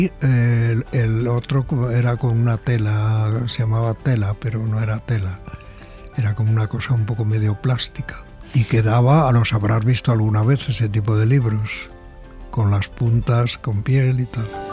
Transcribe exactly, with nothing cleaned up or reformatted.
El, el otro era con una tela, se llamaba tela, pero no era tela. Era como una cosa un poco medio plástica. Y quedaba, a los habrás visto alguna vez ese tipo de libros, con las puntas, con piel y tal.